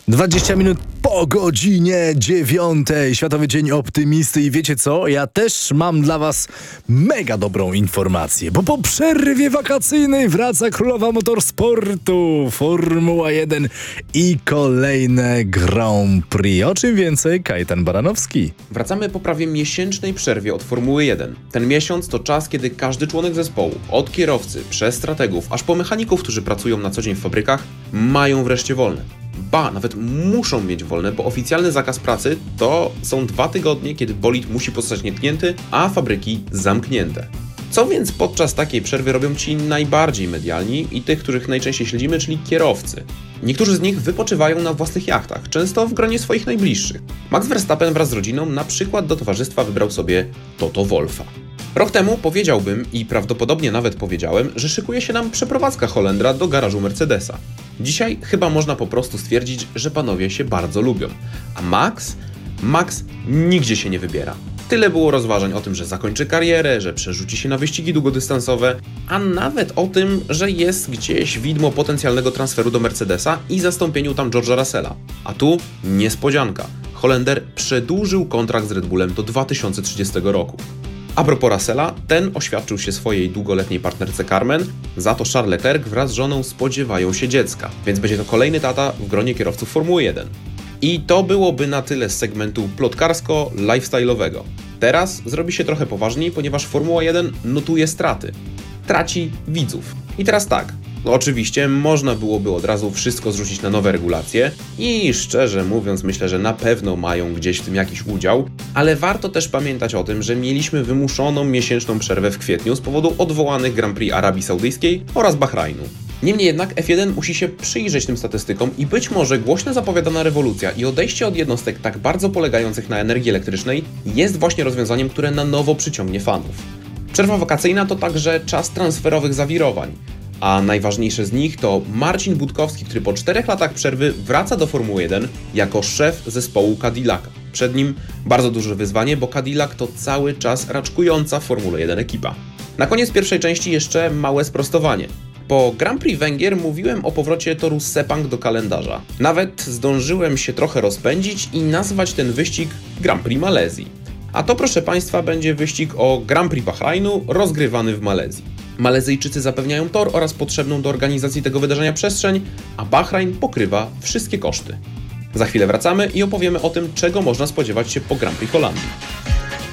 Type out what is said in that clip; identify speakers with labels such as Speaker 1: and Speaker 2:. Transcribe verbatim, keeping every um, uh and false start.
Speaker 1: dwadzieścia minut po godzinie dziewiątej. Światowy Dzień Optymisty i wiecie co? Ja też mam dla was mega dobrą informację, bo po przerwie wakacyjnej wraca królowa motorsportu, Formuła jeden i kolejne Grand Prix. O czym więcej, Kajetan Baranowski.
Speaker 2: Wracamy po prawie miesięcznej przerwie od Formuły jeden. Ten miesiąc to czas, kiedy każdy członek zespołu, od kierowcy, przez strategów, aż po mechaników, którzy pracują na co dzień w fabrykach, mają wreszcie wolne. Ba, nawet muszą mieć wolne, bo oficjalny zakaz pracy to są dwa tygodnie, kiedy bolid musi pozostać nietknięty, a fabryki zamknięte. Co więc podczas takiej przerwy robią ci najbardziej medialni i tych, których najczęściej śledzimy, czyli kierowcy? Niektórzy z nich wypoczywają na własnych jachtach, często w gronie swoich najbliższych. Max Verstappen wraz z rodziną na przykład do towarzystwa wybrał sobie Toto Wolffa. Rok temu powiedziałbym i prawdopodobnie nawet powiedziałem, że szykuje się nam przeprowadzka Holendra do garażu Mercedesa. Dzisiaj chyba można po prostu stwierdzić, że panowie się bardzo lubią. A Max? Max nigdzie się nie wybiera. Tyle było rozważań o tym, że zakończy karierę, że przerzuci się na wyścigi długodystansowe, a nawet o tym, że jest gdzieś widmo potencjalnego transferu do Mercedesa i zastąpieniu tam George'a Russella. A tu niespodzianka. Holender przedłużył kontrakt z Red Bullem do dwa tysiące trzydziestego roku. A propos Russella, ten oświadczył się swojej długoletniej partnerce Carmen, za to Charles Leclerc wraz z żoną spodziewają się dziecka, więc będzie to kolejny tata w gronie kierowców Formuły jeden. I to byłoby na tyle z segmentu plotkarsko-lifestyle'owego. Teraz zrobi się trochę poważniej, ponieważ Formuła jeden notuje straty. Traci widzów. I teraz tak, no oczywiście można byłoby od razu wszystko zrzucić na nowe regulacje i szczerze mówiąc myślę, że na pewno mają gdzieś w tym jakiś udział, ale warto też pamiętać o tym, że mieliśmy wymuszoną miesięczną przerwę w kwietniu z powodu odwołanych Grand Prix Arabii Saudyjskiej oraz Bahrajnu. Niemniej jednak F jeden musi się przyjrzeć tym statystykom i być może głośno zapowiadana rewolucja i odejście od jednostek tak bardzo polegających na energii elektrycznej jest właśnie rozwiązaniem, które na nowo przyciągnie fanów. Przerwa wakacyjna to także czas transferowych zawirowań, a najważniejsze z nich to Marcin Budkowski, który po czterech latach przerwy wraca do Formuły jeden jako szef zespołu Cadillaca. Przed nim bardzo duże wyzwanie, bo Cadillac to cały czas raczkująca w Formule jeden ekipa. Na koniec pierwszej części jeszcze małe sprostowanie. Po Grand Prix Węgier mówiłem o powrocie toru Sepang do kalendarza. Nawet zdążyłem się trochę rozpędzić i nazwać ten wyścig Grand Prix Malezji. A to, proszę Państwa, będzie wyścig o Grand Prix Bahrajnu rozgrywany w Malezji. Malezyjczycy zapewniają tor oraz potrzebną do organizacji tego wydarzenia przestrzeń, a Bahrajn pokrywa wszystkie koszty. Za chwilę wracamy i opowiemy o tym, czego można spodziewać się po Grand Prix Holandii.